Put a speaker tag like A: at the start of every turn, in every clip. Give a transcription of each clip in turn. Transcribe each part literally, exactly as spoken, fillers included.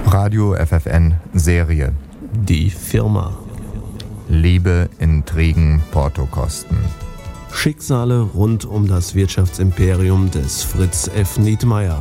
A: Radio F F N Serie.
B: Die Firma.
A: Liebe, Intrigen, Portokosten.
B: Schicksale rund um das Wirtschaftsimperium des Fritz F. Nietmeyer.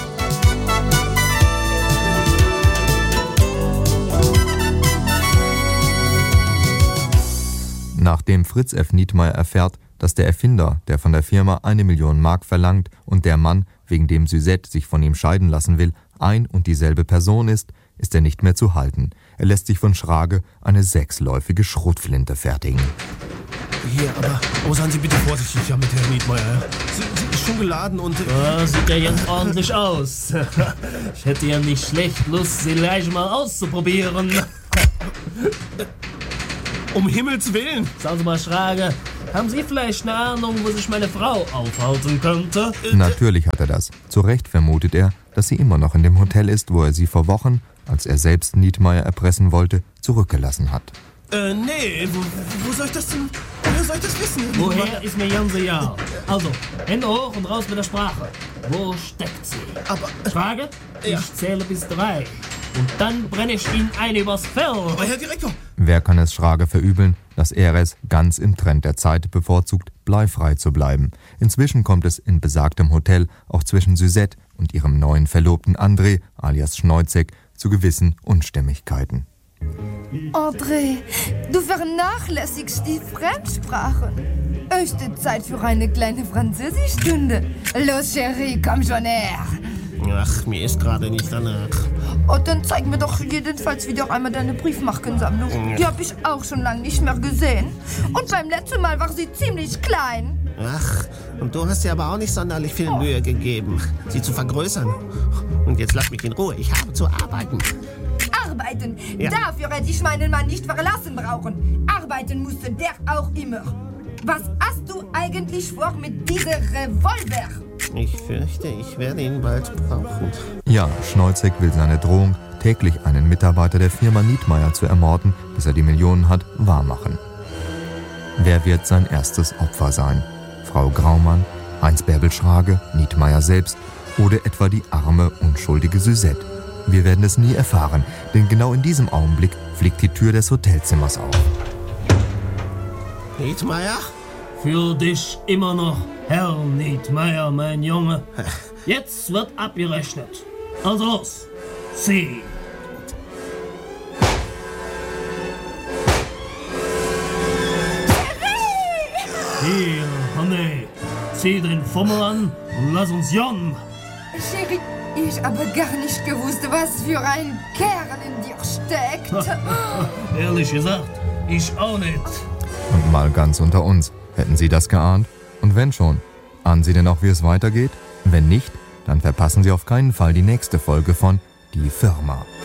A: Nachdem Fritz F. Nietmeyer erfährt, dass der Erfinder, der von der Firma eine Million Mark verlangt und der Mann, wegen dem Suzette sich von ihm scheiden lassen will, ein und dieselbe Person ist, ist er nicht mehr zu halten. Er lässt sich von Schrage eine sechsläufige Schrotflinte fertigen.
C: Hier, aber oh, seien Sie bitte vorsichtig ja, mit Herrn Nietmeyer. Sie, sie ist schon geladen und...
D: Oh, sieht ja jetzt ordentlich aus. Ich hätte ja nicht schlecht Lust, sie gleich mal auszuprobieren.
C: Um Himmels Willen.
D: Sagen Sie mal, Schrage, haben Sie vielleicht eine Ahnung, wo sich meine Frau aufhalten könnte?
A: Natürlich hat er das. Zu Recht vermutet er, dass sie immer noch in dem Hotel ist, wo er sie vor Wochen, als er selbst Nietmeyer erpressen wollte, zurückgelassen hat.
C: Äh, nee, wo, wo soll ich das denn, woher soll ich das wissen?
D: Woher ist mir ganz egal. Also, Hände hoch und raus mit der Sprache. Wo steckt sie?
C: Aber...
D: Schrage,
C: ja.
D: Ich zähle bis drei. Und dann brenne ich Ihnen ein übers Fell.
C: Aber Herr Direktor...
A: Wer kann es Schrage verübeln, dass er es, ganz im Trend der Zeit, bevorzugt, bleifrei zu bleiben. Inzwischen kommt es in besagtem Hotel auch zwischen Suzette und ihrem neuen Verlobten André, alias Schneuzek, zu gewissen Unstimmigkeiten.
E: André, du vernachlässigst die Fremdsprachen. Höchste Zeit für eine kleine Französischstunde. Los, Chérie, komm schon her.
C: Ach, mir ist gerade nicht danach.
E: Oh, dann zeig mir doch jedenfalls wieder einmal deine Briefmarkensammlung. Die hab ich auch schon lange nicht mehr gesehen. Und beim letzten Mal war sie ziemlich klein.
C: Ach, und du hast dir aber auch nicht sonderlich viel Mühe gegeben, sie zu vergrößern. Und jetzt lass mich in Ruhe, ich habe zu arbeiten.
E: Arbeiten?
C: Ja.
E: Dafür hätte ich meinen Mann nicht verlassen brauchen. Arbeiten musste der auch immer. Was hast du eigentlich vor mit diesem Revolver?
C: Ich fürchte, ich werde ihn bald brauchen.
A: Ja, Schneuzek will seine Drohung, täglich einen Mitarbeiter der Firma Nietmeyer zu ermorden, bis er die Millionen hat, wahrmachen. Wer wird sein erstes Opfer sein? Frau Graumann, Heinz Bärbel Schrage, Nietmeyer selbst oder etwa die arme, unschuldige Suzette? Wir werden es nie erfahren, denn genau in diesem Augenblick fliegt die Tür des Hotelzimmers auf.
C: Nietmeyer?
D: Für dich immer noch, Herr Nietmeyer, mein Junge. Jetzt wird abgerechnet. Also los, zieh. Hier, Honey, zieh den Fummel an und lass uns jon.
E: Chérie, ich habe gar nicht gewusst, was für ein Kerl in dir steckt.
D: Ehrlich gesagt, ich auch nicht.
A: Und mal ganz unter uns, hätten Sie das geahnt? Und wenn schon, ahnen Sie denn auch, wie es weitergeht? Wenn nicht, dann verpassen Sie auf keinen Fall die nächste Folge von Die Firma.